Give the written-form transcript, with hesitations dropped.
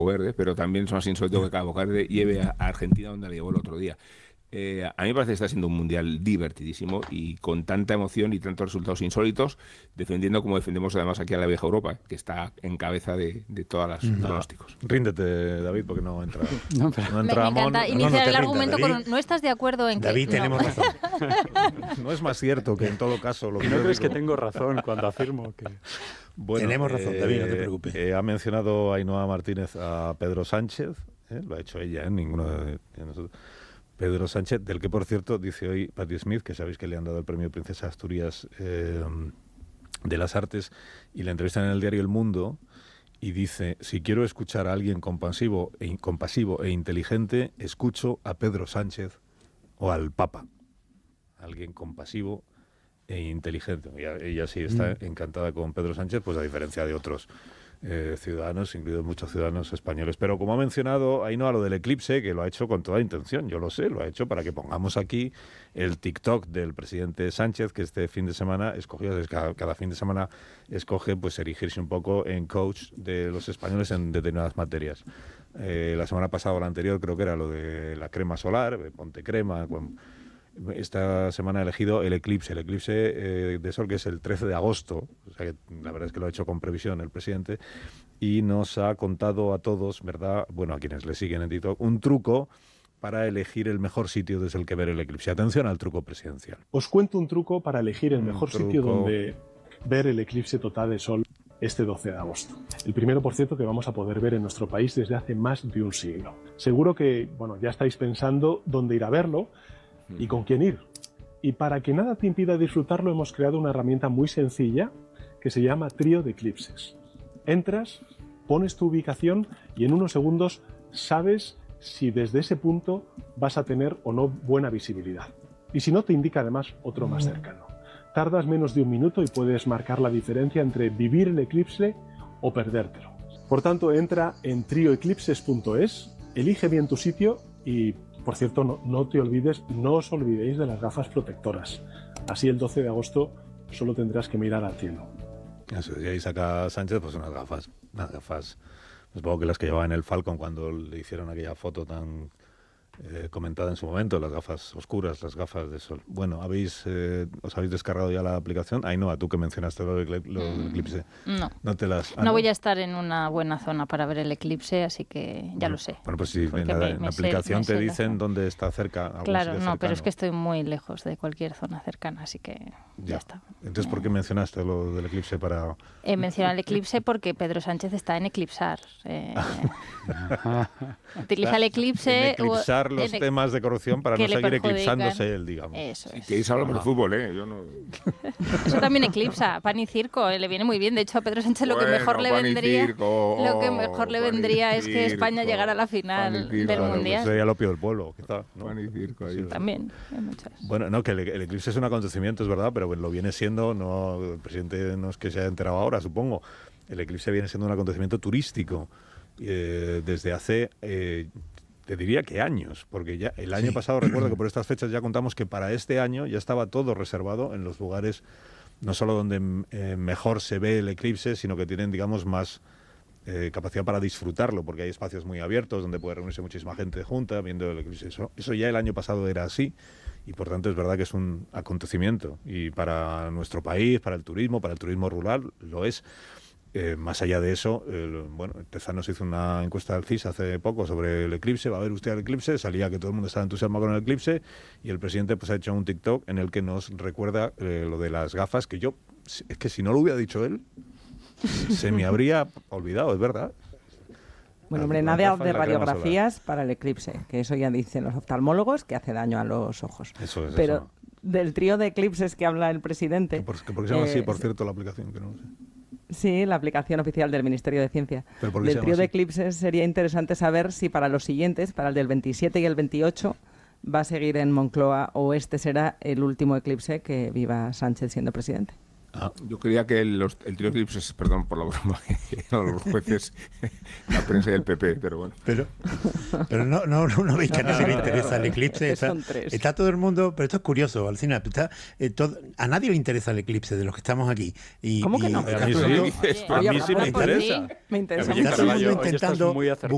Verde, pero también es más insólito que Cabo Verde lleve a Argentina donde la llevó el otro día. A mí me parece que está siendo un mundial divertidísimo y con tanta emoción y tantos resultados insólitos, defendiendo como defendemos además aquí a la vieja Europa, que está en cabeza de todas las pronósticos. Ríndete, David, porque no entra. Me encanta iniciar el argumento con ¿no estás de acuerdo en que...? David, tenemos razón. No es más cierto que en todo caso... ¿No crees que tengo razón cuando afirmo que...? Bueno, tenemos razón, David, no te preocupes. Ha mencionado Ainhoa Martínez a Pedro Sánchez, lo ha hecho ella, ninguno de nosotros. Pedro Sánchez, del que, por cierto, dice hoy Patti Smith, que sabéis que le han dado el premio Princesa Asturias de las Artes, y la entrevistan en el diario El Mundo, y dice, si quiero escuchar a alguien compasivo e inteligente, escucho a Pedro Sánchez o al Papa. Alguien compasivo e inteligente. Ella sí está encantada con Pedro Sánchez, pues a diferencia de otros ciudadanos, incluidos muchos ciudadanos españoles. Pero como ha mencionado Ainhoa lo del eclipse, que lo ha hecho con toda intención, yo lo sé, lo ha hecho para que pongamos aquí el TikTok del presidente Sánchez, que este fin de semana escogió, cada fin de semana escoge pues erigirse un poco en coach de los españoles en determinadas materias. La semana pasada o la anterior creo que era lo de la crema solar, ponte crema. Esta semana ha elegido el eclipse de sol, que es el 13 de agosto, o sea que la verdad es que lo ha hecho con previsión el presidente, y nos ha contado a todos, ¿verdad?, bueno, a quienes le siguen en TikTok, un truco para elegir el mejor sitio desde el que ver el eclipse. Atención al truco presidencial. Os cuento un truco para elegir el mejor sitio donde ver el eclipse total de sol este 12 de agosto. El primero, por cierto, que vamos a poder ver en nuestro país desde hace más de un siglo. Seguro que, bueno, ya estáis pensando dónde ir a verlo y con quién ir. Y para que nada te impida disfrutarlo, hemos creado una herramienta muy sencilla que se llama Trío de Eclipses. Entras, pones tu ubicación y en unos segundos sabes si desde ese punto vas a tener o no buena visibilidad. Y si no, te indica además otro más cercano. Tardas menos de un minuto y puedes marcar la diferencia entre vivir el eclipse o perdértelo. Por tanto, entra en trioeclipses.es, elige bien tu sitio y, por cierto, no os olvidéis de las gafas protectoras. Así el 12 de agosto solo tendrás que mirar al cielo. Eso, y ahí saca Sánchez pues unas gafas, supongo que las que llevaba en el Falcon cuando le hicieron aquella foto tan comentada en su momento, las gafas oscuras, las gafas de sol. Bueno, ¿os habéis descargado ya la aplicación? Ainhoa, tú que mencionaste lo del eclipse. No voy a estar en una buena zona para ver el eclipse, así que ya lo sé. Bueno, pues si en la aplicación te dicen dónde está cerca. Claro, no, pero es que estoy muy lejos de cualquier zona cercana, así que ya está. Entonces, ¿por qué mencionaste lo del eclipse para...? He mencionado el eclipse porque Pedro Sánchez está en eclipsar. Utiliza el eclipse... los temas de corrupción para no seguir eclipsándose él, digamos. Eso es. Y que habla por el fútbol, yo no... Eso también eclipsa, pan y circo, le viene muy bien. De hecho, a Pedro Sánchez lo que mejor le vendría es que España llegara a la final del Mundial. Pues sería el opio del pueblo, quizá, ¿no? Pan y circo. Sí, también, hay muchas. Bueno, no, que el eclipse es un acontecimiento, es verdad, pero bueno, lo viene siendo, no, el presidente no es que se haya enterado ahora, supongo. El eclipse viene siendo un acontecimiento turístico desde hace... te diría que años, porque ya el año pasado recuerdo que por estas fechas ya contamos que para este año ya estaba todo reservado en los lugares no solo donde mejor se ve el eclipse, sino que tienen, digamos, más capacidad para disfrutarlo, porque hay espacios muy abiertos donde puede reunirse muchísima gente junta viendo el eclipse. Eso ya el año pasado era así y por tanto es verdad que es un acontecimiento y para nuestro país, para el turismo rural lo es. Más allá de eso, Tezanos hizo una encuesta del CIS hace poco sobre el eclipse. ¿Va a ver usted el eclipse? Salía que todo el mundo estaba entusiasmado con el eclipse y el presidente pues ha hecho un TikTok en el que nos recuerda lo de las gafas, que es que si no lo hubiera dicho él, se me habría olvidado, es verdad. Bueno, hombre, nada de radiografías para el eclipse, que eso ya dicen los oftalmólogos que hace daño a los ojos. Eso es. Pero eso. Del trío de eclipses que habla el presidente... ¿Por qué se llama así, por cierto, la aplicación? Que no sé. Sí, la aplicación oficial del Ministerio de Ciencia. Del trío de eclipses sería interesante saber si para los siguientes, para el del 27 y el 28, va a seguir en Moncloa o este será el último eclipse que viva Sánchez siendo presidente. Yo creía que el trío eclipses, perdón por la broma, eran los jueces, la prensa y el PP, pero bueno. Pero no veis que a nadie le interesa el eclipse. Está todo el mundo, pero esto es curioso, Alcina, a nadie le interesa el eclipse de los que estamos aquí. ¿Cómo que no? A mí sí me interesa. Me interesa. Está todo el mundo intentando